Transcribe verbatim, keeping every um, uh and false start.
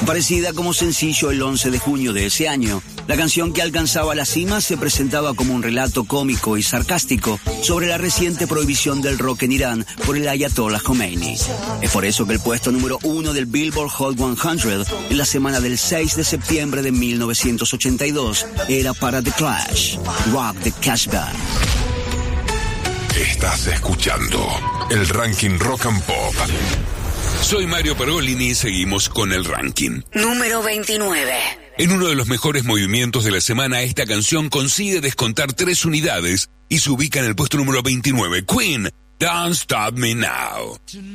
Aparecida como sencillo el once de junio de ese año, la canción que alcanzaba la cima se presentaba como un relato cómico y sarcástico sobre la reciente prohibición del rock en Irán por el Ayatollah Khomeini. Es por eso que el puesto número uno del Billboard Hot cien en la semana del seis de septiembre de mil novecientos ochenta y dos era para The Clash, Rock the Casbah. Estás escuchando el ranking Rock and Pop. Soy Mario Pergolini y seguimos con el ranking. Número veintinueve. En uno de los mejores movimientos de la semana, esta canción consigue descontar tres unidades y se ubica en el puesto número veintinueve. Queen, Don't Stop Me Now.